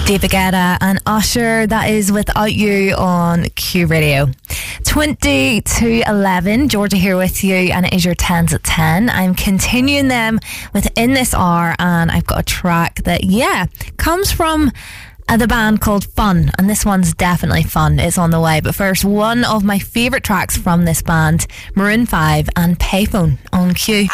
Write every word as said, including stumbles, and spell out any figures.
David Guetta and Usher, that is Without You on Q Radio. twenty to eleven, Georgia here with you, and it is your tens at ten. I'm continuing them within this hour, and I've got a track that, yeah, comes from uh, the band called Fun, and this one's definitely fun. It's on the way. But first, one of my favourite tracks from this band, Maroon five and Payphone on Q.